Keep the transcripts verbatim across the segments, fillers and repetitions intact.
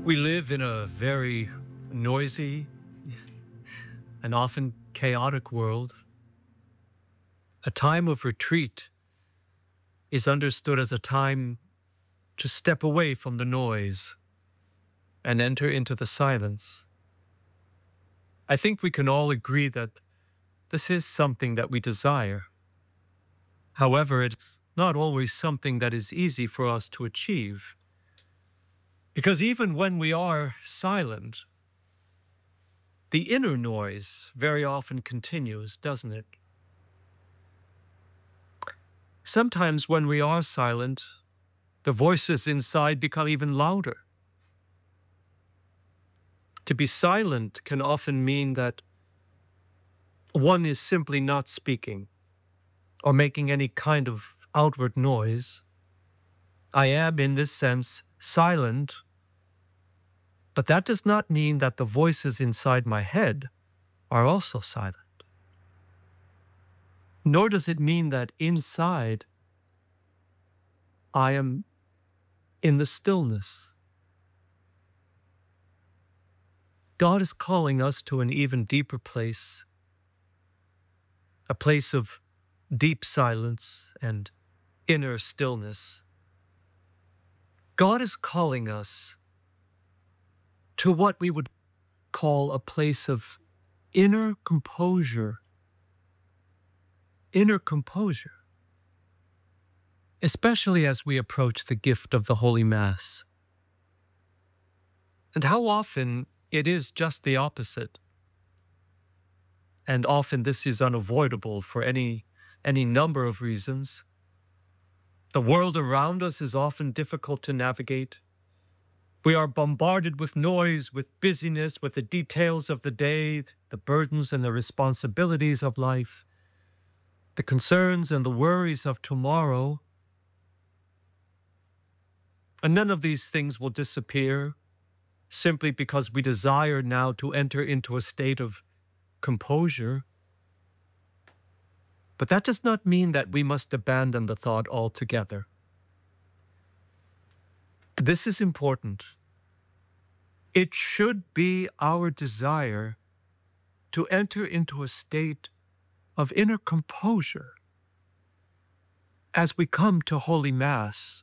We live in a very noisy and often chaotic world. A time of retreat is understood as a time to step away from the noise and enter into the silence. I think we can all agree that this is something that we desire. However, it's not always something that is easy for us to achieve. Because even when we are silent, the inner noise very often continues, doesn't it? Sometimes when we are silent, the voices inside become even louder. To be silent can often mean that one is simply not speaking or making any kind of outward noise. I am, in this sense, silent, but that does not mean that the voices inside my head are also silent. Nor does it mean that inside I am in the stillness. God is calling us to an even deeper place, a place of deep silence and inner stillness. God is calling us to what we would call a place of inner composure. Inner composure. Especially as we approach the gift of the Holy Mass. And how often it is just the opposite. And often this is unavoidable for any, any number of reasons. The world around us is often difficult to navigate. We are bombarded with noise, with busyness, with the details of the day, the burdens and the responsibilities of life, the concerns and the worries of tomorrow. And none of these things will disappear simply because we desire now to enter into a state of composure. But that does not mean that we must abandon the thought altogether. This is important. It should be our desire to enter into a state of inner composure as we come to Holy Mass.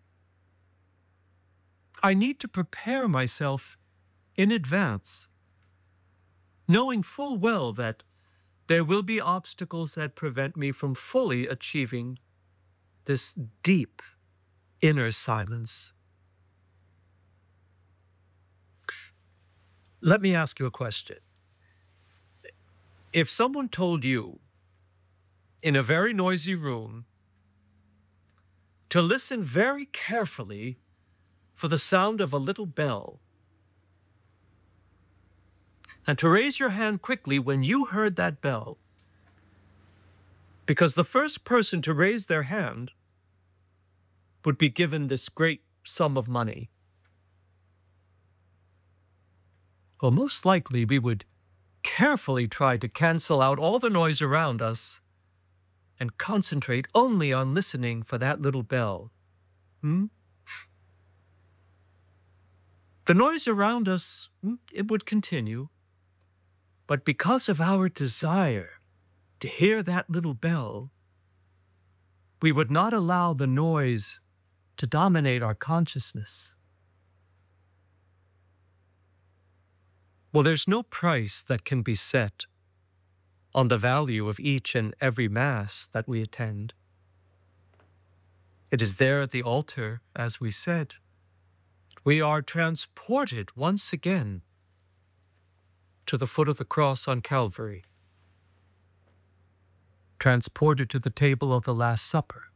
I need to prepare myself in advance, knowing full well that there will be obstacles that prevent me from fully achieving this deep inner silence. Let me ask you a question. If someone told you in a very noisy room to listen very carefully for the sound of a little bell, and to raise your hand quickly when you heard that bell, because the first person to raise their hand would be given this great sum of money, well, most likely we would carefully try to cancel out all the noise around us and concentrate only on listening for that little bell. Hmm? The noise around us, it would continue, but because of our desire to hear that little bell, we would not allow the noise to dominate our consciousness. Well, there's no price that can be set on the value of each and every Mass that we attend. It is there at the altar, as we said. We are transported once again to the foot of the cross on Calvary, transported to the table of the Last Supper.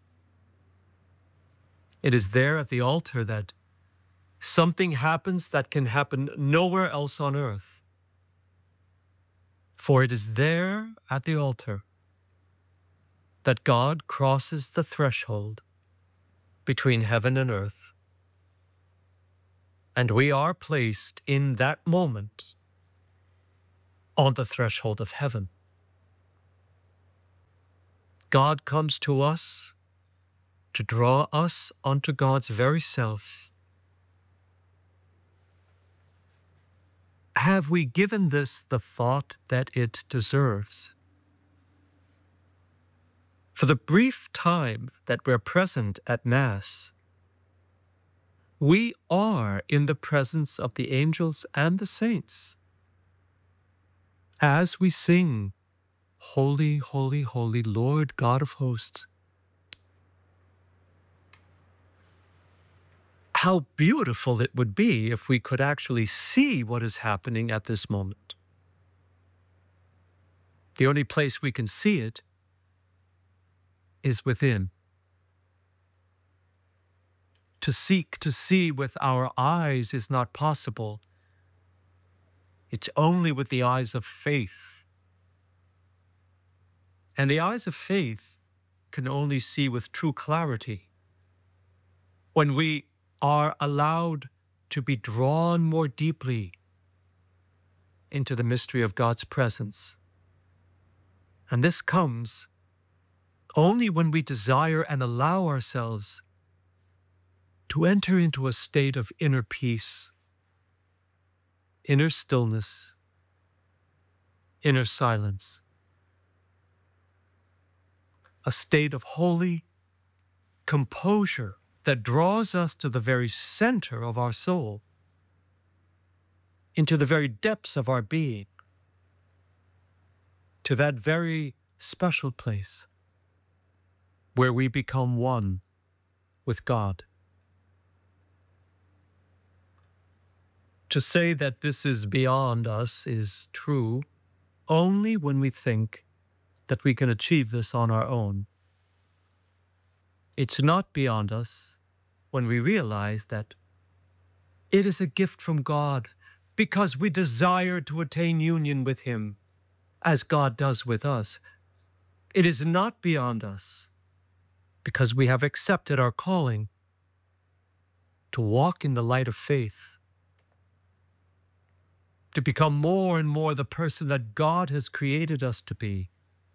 It is there at the altar that something happens that can happen nowhere else on earth. For it is there at the altar that God crosses the threshold between heaven and earth. And we are placed in that moment on the threshold of heaven. God comes to us to draw us unto God's very self. Have we given this the thought that it deserves? For the brief time that we're present at Mass, we are in the presence of the angels and the saints. As we sing, Holy, holy, holy, Lord God of hosts. How beautiful it would be if we could actually see what is happening at this moment. The only place we can see it is within. To seek to see with our eyes is not possible. It's only with the eyes of faith. And the eyes of faith can only see with true clarity when we are allowed to be drawn more deeply into the mystery of God's presence. And this comes only when we desire and allow ourselves to enter into a state of inner peace, inner stillness, inner silence. A state of holy composure that draws us to the very center of our soul, into the very depths of our being, to that very special place where we become one with God. To say that this is beyond us is true only when we think that we can achieve this on our own. It's not beyond us when we realize that it is a gift from God because we desire to attain union with Him as God does with us. It is not beyond us because we have accepted our calling to walk in the light of faith, to become more and more the person that God has created us to be,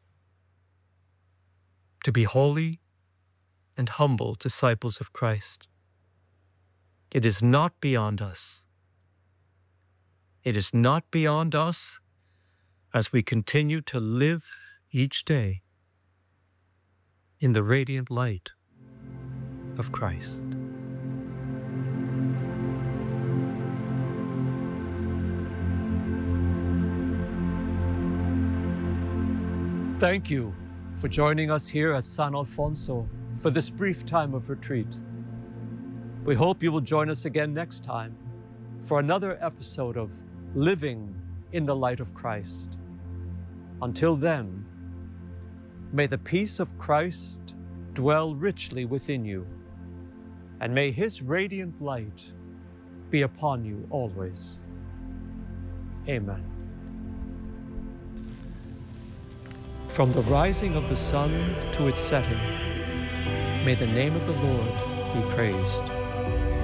to be holy and humble disciples of Christ. It is not beyond us. It is not beyond us as we continue to live each day in the radiant light of Christ. Thank you for joining us here at San Alfonso for this brief time of retreat. We hope you will join us again next time for another episode of Living in the Light of Christ. Until then, may the peace of Christ dwell richly within you, and may His radiant light be upon you always. Amen. From the rising of the sun to its setting, may the name of the Lord be praised.